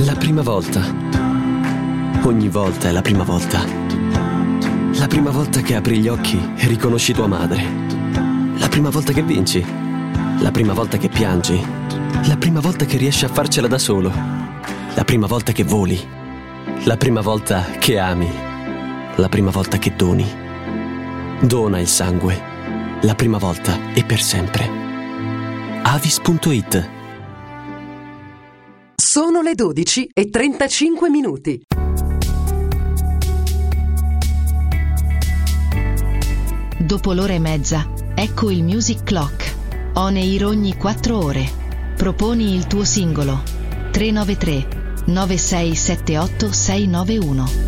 La prima volta. Ogni volta è la prima volta. La prima volta che apri gli occhi e riconosci tua madre. La prima volta che vinci. La prima volta che piangi. La prima volta che riesci a farcela da solo. La prima volta che voli. La prima volta che ami. La prima volta che doni. Dona il sangue. La prima volta e per sempre. Avis.it. Sono le 12:35. Dopo l'ora e mezza, ecco il Music Clock. On air ogni 4 ore. Proponi il tuo singolo. 393 9678 691.